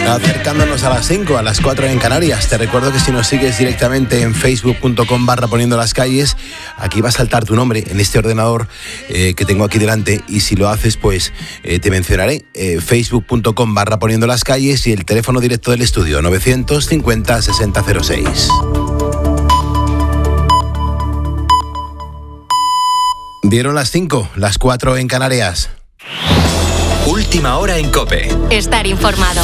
Acercándonos a las 5, a las 4 en Canarias. Te recuerdo que si nos sigues directamente en facebook.com/poniendo las calles, aquí va a saltar tu nombre en este ordenador que tengo aquí delante, y si lo haces, pues te mencionaré. Facebook.com/poniendo las calles y el teléfono directo del estudio 950 6006. Dieron las 5, las 4 en Canarias. Última hora en COPE. Estar informado.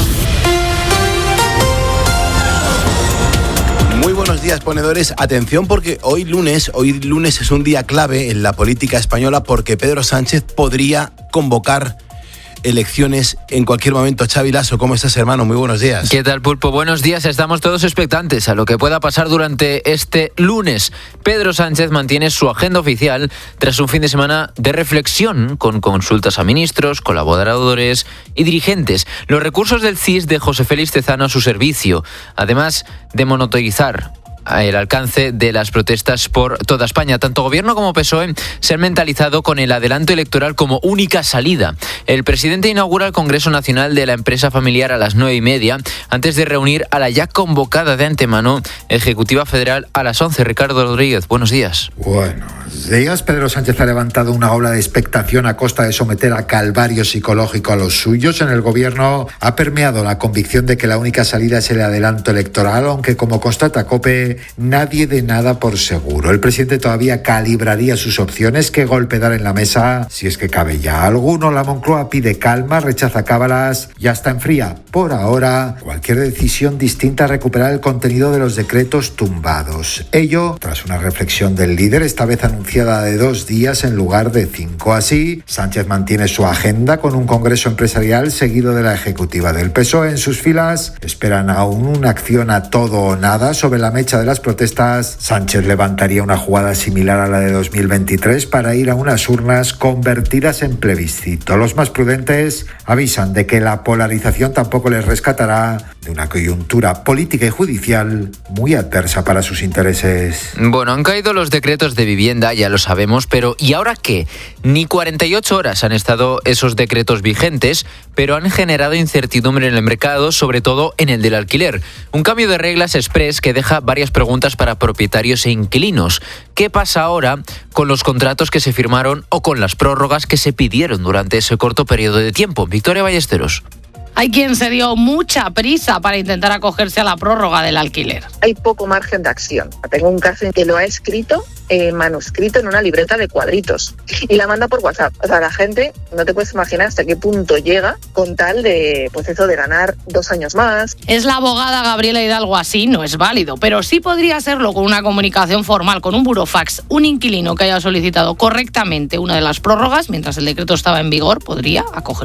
Muy buenos días, ponedores. Atención, porque hoy lunes es un día clave en la política española, porque Pedro Sánchez podría convocar elecciones en cualquier momento. Xavi Lasso, ¿cómo estás, hermano? Muy buenos días. ¿Qué tal, Pulpo? Buenos días. Estamos todos expectantes a lo que pueda pasar durante este lunes. Pedro Sánchez mantiene su agenda oficial tras un fin de semana de reflexión con consultas a ministros, colaboradores y dirigentes. Los recursos del CIS de José Félix Cezano a su servicio, además de monitorizar el alcance de las protestas por toda España. Tanto Gobierno como PSOE se han mentalizado con el adelanto electoral como única salida. El presidente inaugura el Congreso Nacional de la Empresa Familiar a las 9:30, antes de reunir a la ya convocada de antemano Ejecutiva Federal a las 11. Ricardo Rodríguez, buenos días. Buenos días. Pedro Sánchez ha levantado una ola de expectación a costa de someter a calvario psicológico a los suyos. En el Gobierno ha permeado la convicción de que la única salida es el adelanto electoral, aunque, como constata COPE, nadie de nada por seguro. El presidente todavía calibraría sus opciones. ¿Qué golpe dar en la mesa? Si es que cabe ya alguno. La Moncloa pide calma, rechaza cábalas y hasta enfría, por ahora, cualquier decisión distinta a recuperar el contenido de los decretos tumbados. Ello tras una reflexión del líder, esta vez anunciada de 2 días en lugar de 5. Así, Sánchez mantiene su agenda con un congreso empresarial seguido de la ejecutiva del PSOE. En sus filas esperan aún una acción a todo o nada sobre la mecha de las protestas. Sánchez levantaría una jugada similar a la de 2023 para ir a unas urnas convertidas en plebiscito. Los más prudentes avisan de que la polarización tampoco les rescatará de una coyuntura política y judicial muy adversa para sus intereses. Bueno, han caído los decretos de vivienda, ya lo sabemos, pero ¿y ahora qué? Ni 48 horas han estado esos decretos vigentes, pero han generado incertidumbre en el mercado, sobre todo en el del alquiler. Un cambio de reglas express que deja varias preguntas para propietarios e inquilinos. ¿Qué pasa ahora con los contratos que se firmaron o con las prórrogas que se pidieron durante ese corto periodo de tiempo? Victoria Ballesteros. Hay quien se dio mucha prisa para intentar acogerse a la prórroga del alquiler. Hay poco margen de acción. Tengo un caso en que lo ha escrito manuscrito en una libreta de cuadritos y la manda por WhatsApp. O sea, la gente no te puedes imaginar hasta qué punto llega con tal de, pues eso, de ganar 2 años más. Es la abogada Gabriela Hidalgo. Así no es válido, pero sí podría serlo con una comunicación formal, con un burofax. Un inquilino que haya solicitado correctamente una de las prórrogas mientras el decreto estaba en vigor podría acogerse